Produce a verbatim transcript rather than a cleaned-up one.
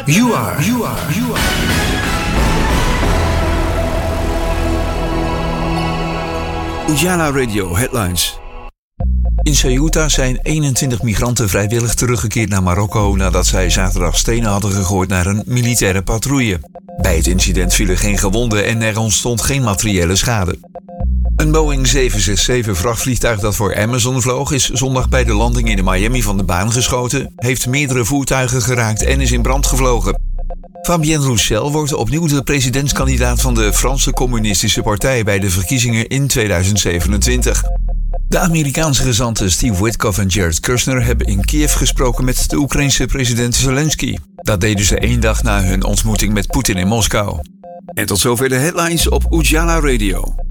You are, you are, you are. Ujala Radio Headlines. In Ceuta zijn eenentwintig migranten vrijwillig teruggekeerd naar Marokko nadat zij zaterdag stenen hadden gegooid naar een militaire patrouille. Bij het incident vielen geen gewonden en er ontstond geen materiële schade. Een Boeing zeven zes zeven vrachtvliegtuig dat voor Amazon vloog is zondag bij de landing in Miami van de baan geschoten, heeft meerdere voertuigen geraakt en is in brand gevlogen. Fabienne Roussel wordt opnieuw de presidentskandidaat van de Franse Communistische Partij bij de verkiezingen in tweeduizend zevenentwintig. De Amerikaanse gezanten Steve Witkoff en Jared Kushner hebben in Kiev gesproken met de Oekraïense president Zelensky. Dat deden ze één dag na hun ontmoeting met Poetin in Moskou. En tot zover de headlines op Ujala Radio.